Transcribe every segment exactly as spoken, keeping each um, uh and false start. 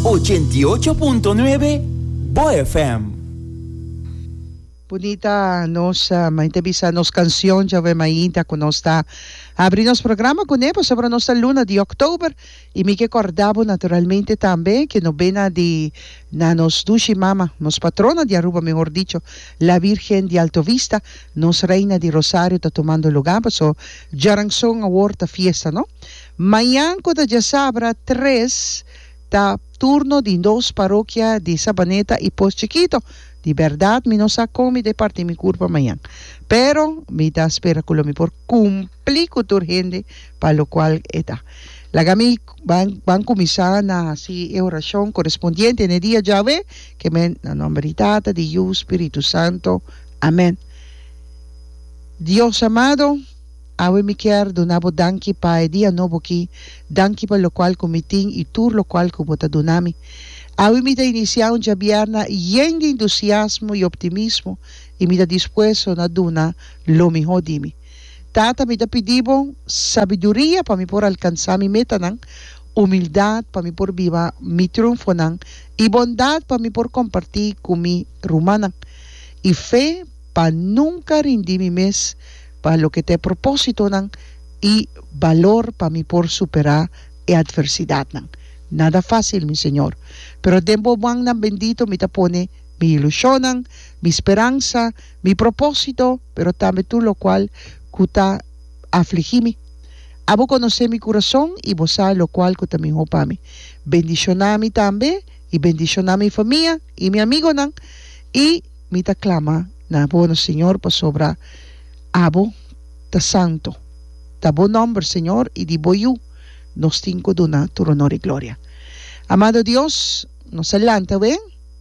ochenta y ocho punto nueve Bo F M. Bonita nos uh, maintebisa nos canción já vai mainta com nós tá abrir nosso programa com ele sobre a nossa luna de outubro e me que acordava naturalmente também que novena de na nos dushi mama nos patrona de Aruba mejor dicho la Virgen de Alto Vista nos reina de Rosario está tomando lugar so jarangson awarta fiesta no mañana quando já sabra três tá turno de dos paróquia de Sabaneta e Post Chiquito. De verdad, mi no sacó mi de parte mi culpa mañana. Pero mi da espera que lo mi por cumplir con tu urgente, para lo cual está. La gami van, van comenzar a así oración correspondiente en el día llave, que me la nombre de Dios, Espíritu Santo. Amén. Dios amado, awe mi quier donabo danki pa el día nuevo aquí, danki para lo cual comitín y tur lo cual como ta donami. Awi mi da iniciar un viernes lleno de entusiasmo y optimismo y mi da dispuesto a duna lo mejor de mí. Tata mi da pedibo sabiduría para mi por alcanzar mi meta, humildad para mi por viva mi triunfo y bondad para mi por compartir con mi rumana y fe para nunca rendir mi mes para lo que te propósito y valor para mi por superar la adversidad. Nada fácil, mi Señor. Pero tempo buen bendito me te pone mi ilusión, mi esperanza, mi propósito, pero también tú lo cual cuta afligimi. Abo conocer mi corazón y vos sabes lo cual cuta mi hopa mi. Bendicionami también y bendicionami mi familia y mi amigo nan y mi te clama na bueno Señor por sobra abo ta santo. Ta buen nombre Señor y di boyu. Nos cinco duna tu honor y gloria. Amado Dios, nos adelanta, ¿ven?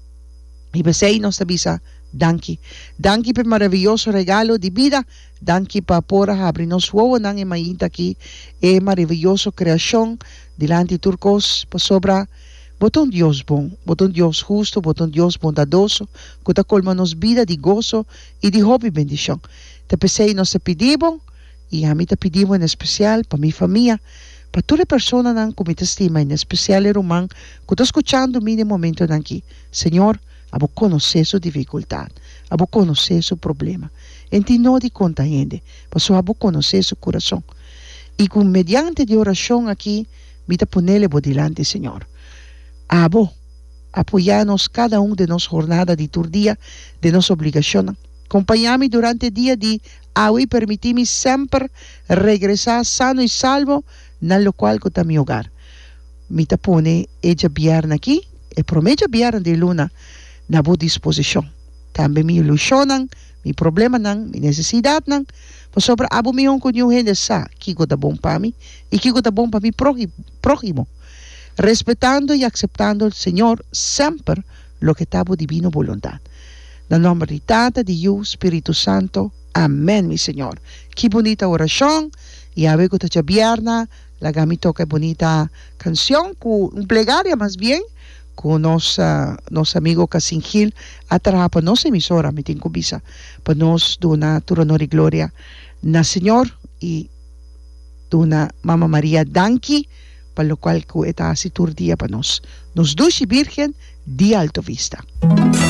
Y besé nos avisa, danki. Danki por maravilloso regalo de vida. Danki para pora abrirnos huevo nan y mayinta aquí. E maravilloso creación delante de turcos por sobra. Botón Dios bon, botón Dios justo, botón Dios bondadoso, que te colmanos vida de gozo y de hobby bendición. Te besé nos pedimos y a mí te pedimos en especial para mi familia. Para toda persona que me estima, en especial el humano que está escuchando mi momento aquí, Señor, abo conocer su dificultad, abo conocer su problema. En ti no di conta gente, pero abo conocer su corazón. Y con mediante de oración aquí, me te ponerle por delante, Señor. Abo, apoyarnos cada uno de nos jornada de tu día, de nos obligación. Acompañarme durante el día de hoy, permitirme siempre regresar sano y salvo, en lo cual está mi hogar. Me te pone ella viernes aquí, y promete viernes de luna, na boa disposición. También mi ilusión, mi problema, mi necesidad, pues sobre abo mi honco ni gente sa, que está bom para mí, y que está bom para mi prójimo. Respetando y aceptando el Señor siempre lo que está divino voluntad. En el nombre de Tata, de Dios, Espíritu Santo. Amén, mi Señor. Qué bonita oración. Y a ver que te viernes, la gami toca bonita canción, con un plegaria más bien, con nos, uh, nos amigos Casingil, atrás para nos emisora, me tengo visa, para nos dona tu honor y gloria, na Señor, y dona Mama María Danki, para lo cual que está así tu día para nos. Nos dushi Virgen de Alto Vista.